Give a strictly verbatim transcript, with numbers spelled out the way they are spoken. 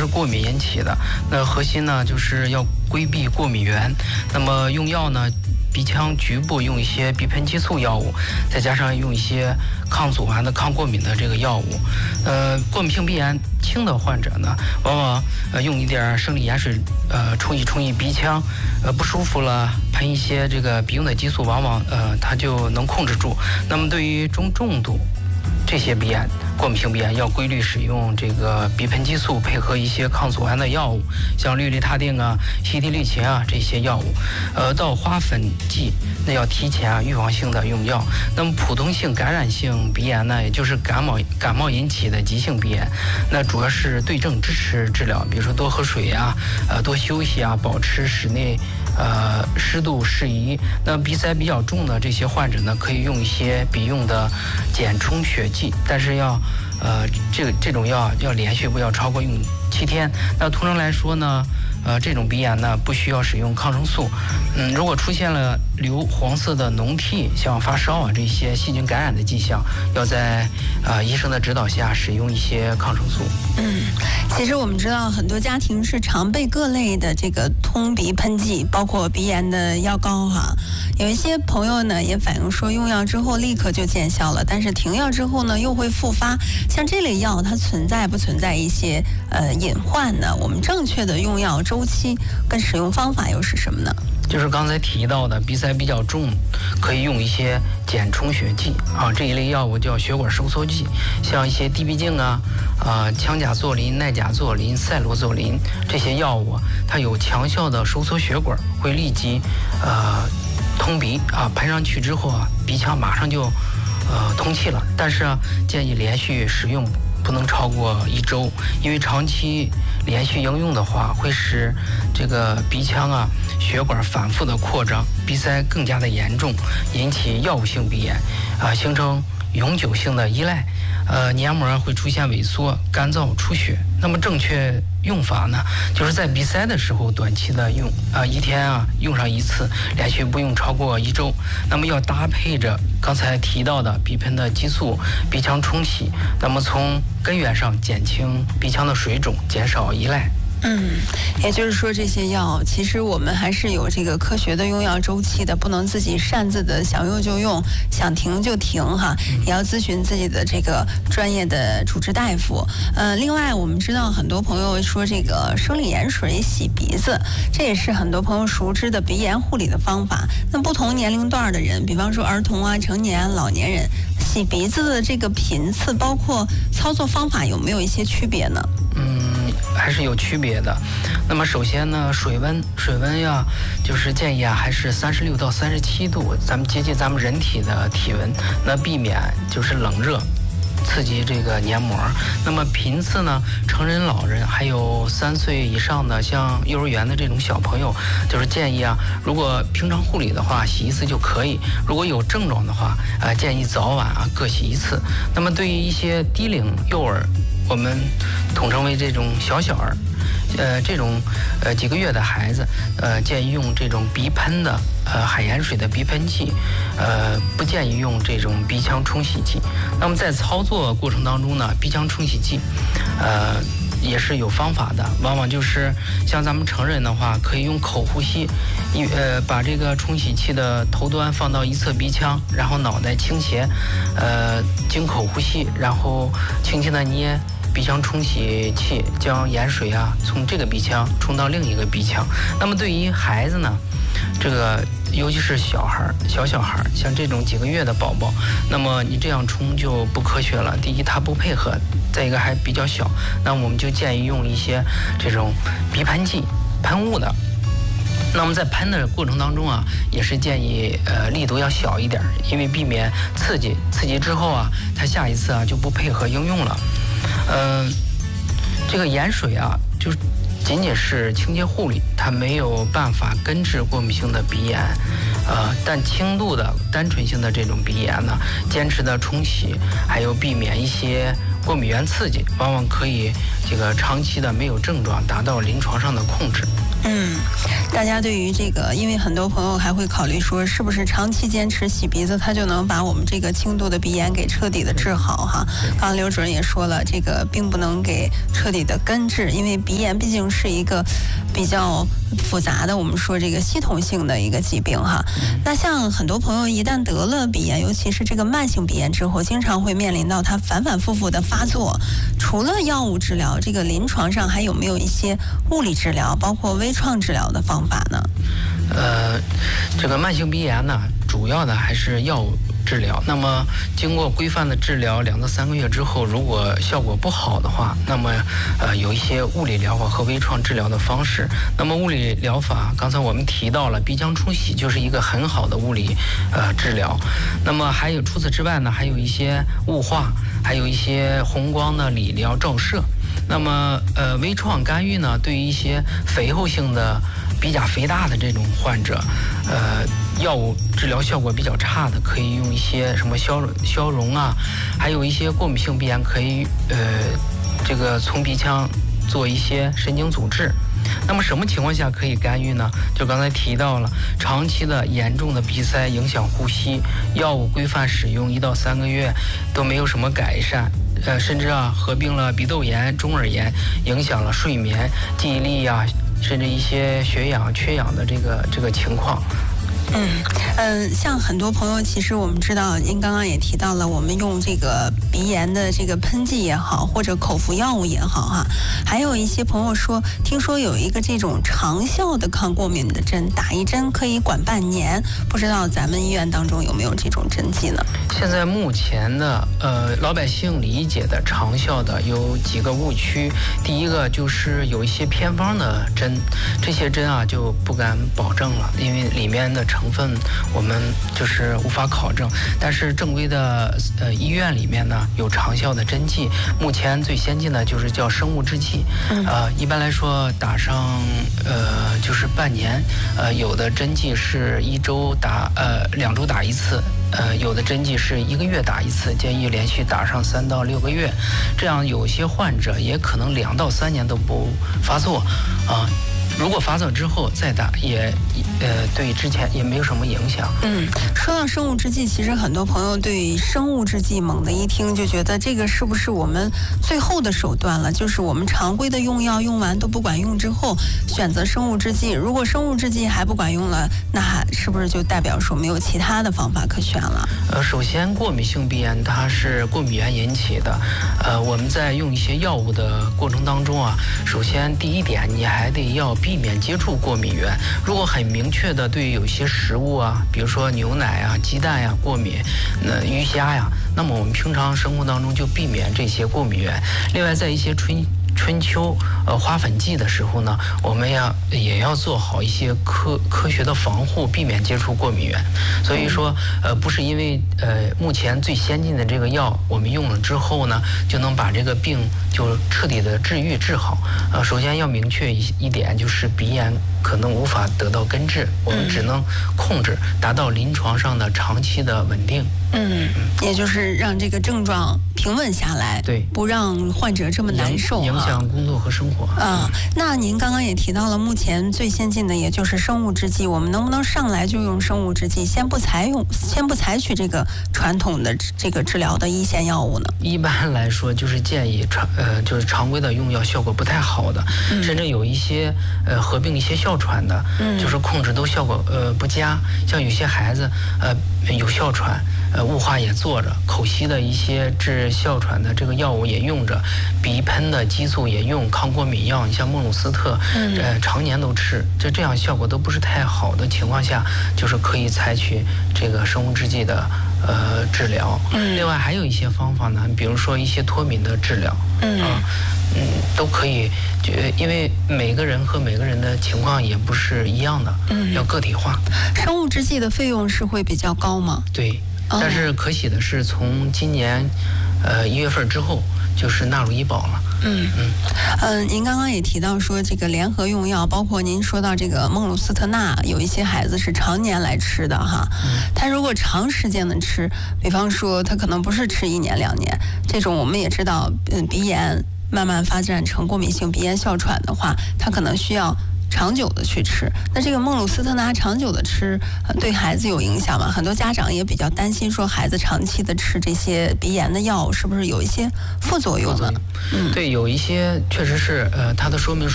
过敏引起的。那核心呢就是要规避过敏源。那么用药呢，鼻腔局部用一些鼻喷激素药物，再加上用一些抗组胺的抗过敏的这个药物。呃，过敏性鼻炎轻的患者呢，往往呃用一点生理盐水呃冲一冲一鼻腔，呃不舒服了，喷一些这个鼻用的激素，往往呃它就能控制住。那么对于中重度这些鼻炎，过敏性鼻炎要规律使用这个鼻喷激素，配合一些抗组胺的药物，像氯雷他定啊、西替利嗪啊这些药物。呃，到花粉季，那要提前啊预防性的用药。那么普通性感染性鼻炎呢，也就是感冒感冒引起的急性鼻炎，那主要是对症支持治疗，比如说多喝水啊，呃多休息啊，保持室内呃湿度适宜。那鼻塞比较重的这些患者呢，可以用一些鼻用的减充血剂，但是要呃这个这种药要连续不要超过用七天。那通常来说呢，呃这种鼻炎呢不需要使用抗生素。嗯，如果出现了流黄色的脓涕，像发烧啊这些细菌感染的迹象，要在呃医生的指导下使用一些抗生素。 嗯，其实我们知道很多家庭是常备各类的这个通鼻喷剂，包括鼻炎的药膏哈。有一些朋友呢也反映说，用药之后立刻就见效了，但是停药之后呢又会复发。像这类药，它存在不存在一些呃隐患呢？我们正确的用药周期跟使用方法又是什么呢？ 就是刚才提到的鼻塞比较重，可以用一些减充血剂啊，这一类药物叫血管收缩剂，像一些地闭镜啊、啊羟甲唑林、奈甲唑林、赛罗唑林这些药物，它有强效的收缩血管，会立即呃通鼻啊，喷上去之后啊，鼻腔马上就呃通气了。但是啊，建议连续使用。不能超过一周，因为长期连续应用的话，会使这个鼻腔啊血管反复的扩张，鼻塞更加的严重，引起药物性鼻炎，啊、呃，形成永久性的依赖，呃，黏膜会出现萎缩、干燥、出血。那么正确用法呢，就是在鼻塞的时候短期的用啊、呃，一天啊用上一次，连续不用超过一周。那么要搭配着刚才提到的鼻喷的激素、鼻腔冲洗，那么从根源上减轻鼻腔的水肿，减少依赖。 嗯，也就是说，这些药其实我们还是有这个科学的用药周期的，不能自己擅自的想用就用，想停就停哈，也要咨询自己的这个专业的主治大夫。呃，另外我们知道很多朋友说这个生理盐水洗鼻子，这也是很多朋友熟知的鼻炎护理的方法。那不同年龄段的人，比方说儿童啊、成年、老年人，洗鼻子的这个频次，包括操作方法，有没有一些区别呢？ 嗯，还是有区别的。那么首先呢，水温水温呀，就是建议啊，还是三十六到三十七度，咱们接近咱们人体的体温，那避免就是冷热刺激这个黏膜。那么频次呢，成人、老人还有三岁以上的，像幼儿园的这种小朋友，就是建议啊，如果平常护理的话，洗一次就可以；如果有症状的话，呃，建议早晚啊各洗一次。那么对于一些低龄幼儿，我们统称为这种小小儿，呃，这种呃几个月的孩子，呃，建议用这种鼻喷的呃海盐水的鼻喷剂，呃，不建议用这种鼻腔冲洗剂。那么在操作过程当中呢，鼻腔冲洗剂，呃。也是有方法的，往往就是像咱们成人的话，可以用口呼吸，一呃把这个冲洗器的头端放到一侧鼻腔，然后脑袋倾斜，呃经口呼吸，然后轻轻的捏鼻腔冲洗器，将盐水啊从这个鼻腔冲到另一个鼻腔。那么对于孩子呢，这个尤其是小孩小小孩像这种几个月的宝宝，那么你这样冲就不科学了。第一，他不配合，再一个还比较小，那我们就建议用一些这种鼻喷剂喷雾的。那么在喷的过程当中啊，也是建议呃力度要小一点，因为避免刺激，刺激之后啊，他下一次啊就不配合应用了。嗯、呃，这个盐水啊，就仅仅是清洁护理，它没有办法根治过敏性的鼻炎，呃，但轻度的单纯性的这种鼻炎呢，坚持的冲洗，还有避免一些过敏原刺激，往往可以这个长期的没有症状，达到临床上的控制。 嗯，大家对于这个，因为很多朋友还会考虑说，是不是长期坚持洗鼻子，它就能把我们这个轻度的鼻炎给彻底的治好哈？刚刚刘主任也说了，这个并不能给彻底的根治，因为鼻炎毕竟是一个比较复杂的，我们说这个系统性的一个疾病哈。那像很多朋友一旦得了鼻炎，尤其是这个慢性鼻炎之后，经常会面临到它反反复复的发作。除了药物治疗，这个临床上还有没有一些物理治疗，包括微创治疗的方法呢？ 呃，这个慢性鼻炎呢，主要的还是药物治疗。那么经过规范的治疗两到三个月之后，如果效果不好的话，那么呃有一些物理疗法和微创治疗的方式。那么物理疗法，刚才我们提到了鼻腔冲洗就是一个很好的物理呃治疗。那么还有除此之外呢，还有一些雾化，还有一些红光的理疗照射。那么呃微创干预呢，对于一些肥厚性的鼻甲肥大的这种患者，呃药物治疗效果比较差的，可以用一些什么消消融啊，还有一些过敏性鼻炎可以呃这个从鼻腔做一些神经阻滞。那么什么情况下可以干预呢？就刚才提到了，长期的严重的鼻塞影响呼吸，药物规范使用一到三个月都没有什么改善，呃，甚至啊合并了鼻窦炎、中耳炎，影响了睡眠、记忆力呀、啊，甚至一些血氧缺氧的这个这个情况。 嗯嗯，像很多朋友，其实我们知道，您刚刚也提到了，我们用这个鼻炎的这个喷剂也好，或者口服药物也好哈，还有一些朋友说，听说有一个这种长效的抗过敏的针，打一针可以管半年，不知道咱们医院当中有没有这种针剂呢？ 现在目前的呃老百姓理解的长效的有几个误区，第一个就是有一些偏方的针，这些针啊就不敢保证了，因为里面的成分我们就是无法考证。但是正规的呃医院里面呢有长效的针剂，目前最先进的就是叫生物制剂，呃一般来说打上呃就是半年，呃有的针剂是一周打呃两周打一次。呃，有的针剂是一个月打一次，建议连续打上三到六个月，这样有些患者也可能两到三年都不发作啊。如果发作之后再打也，呃，对之前也没有什么影响。 嗯，说到生物制剂，其实很多朋友对生物制剂猛地一听就觉得这个是不是我们最后的手段了？就是我们常规的用药用完都不管用之后，选择生物制剂。如果生物制剂还不管用了，那是不是就代表说没有其他的方法可选了？ 呃，首先过敏性鼻炎它是过敏源引起的，呃，我们在用一些药物的过程当中啊，首先第一点你还得要避免接触过敏源。如果很明确的对于有些食物啊，比如说牛奶啊、鸡蛋呀、啊、过敏，那鱼虾呀，那么我们平常生活当中就避免这些过敏源。另外，在一些春春秋呃花粉季的时候呢，我们要也要做好一些科科学的防护，避免接触过敏源。所以说呃不是因为呃目前最先进的这个药我们用了之后呢，就能把这个病就彻底的治愈治好。呃首先要明确一一点，就是鼻炎可能无法得到根治，我们只能控制，达到临床上的长期的稳定。 嗯，也就是让这个症状平稳下来， 对， 不让患者这么难受， 影响工作和生活。 啊，那您刚刚也提到了，目前最先进的也就是生物制剂，我们能不能上来就用生物制剂，先不采用，先不采取这个传统的这个治疗的一线药物呢？ 一般来说，就是建议常呃就是常规的用药效果不太好的，嗯、甚至有一些呃合并一些哮喘的，嗯、就是控制都效果呃不佳。像有些孩子呃有哮喘。呃，雾化也做着，口吸的一些治哮喘的这个药物也用着，鼻喷的激素也用，抗过敏药，你像莫鲁斯特，嗯、呃，常年都吃，就这样效果都不是太好的情况下，就是可以采取这个生物制剂的呃治疗。嗯、另外还有一些方法呢，比如说一些脱敏的治疗，嗯啊，嗯，都可以，就因为每个人和每个人的情况也不是一样的，嗯，要个体化。 生物制剂的费用是会比较高吗？ 对。但是可喜的是，从今年，呃一月份之后， 就是纳入医保了。 嗯嗯呃，您刚刚也提到说这个联合用药，包括您说到这个孟鲁司特钠，有一些孩子是常年来吃的哈。嗯、他如果长时间的吃，比方说他可能不是吃一年两年，这种我们也知道，嗯，鼻炎慢慢发展成过敏性鼻炎哮喘的话，他可能需要长久的去吃。那这个孟鲁司特钠长久的吃、呃、对孩子有影响吗？很多家长也比较担心说孩子长期的吃这些鼻炎的药是不是有一些副作用呢？ 嗯，对，有一些确实是呃它的说明书